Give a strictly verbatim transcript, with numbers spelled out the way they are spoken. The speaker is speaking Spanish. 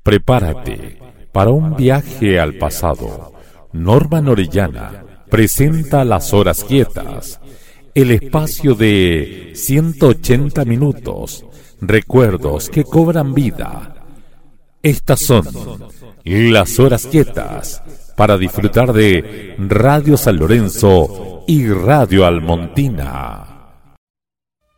Prepárate para un viaje al pasado. Norman Orellana presenta Las Horas Quietas, el espacio de ciento ochenta minutos, recuerdos que cobran vida. Estas son Las Horas Quietas, para disfrutar de Radio San Lorenzo y Radio Almontina.